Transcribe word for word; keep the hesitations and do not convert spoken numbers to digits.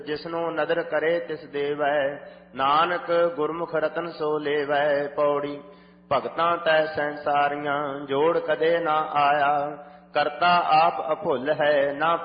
ਜਿਸਨੂੰ ਨਦਰ ਕਰੇ ਤਿਸ ਦੇਵੈ, ਨਾਨਕ ਗੁਰਮੁਖ ਰਤਨ ਸੋ ਲੇਵੈ। ਪੌੜੀ ਭਗਤਾਂ ਤੈ ਸੰਸਾਰੀਆਂ, ਜੋੜ ਕਦੇ ਨਾ ਆਇਆ, ਕਰਤਾ ਆਪ ਅਭੁੱਲ ਹੈ ਨਾ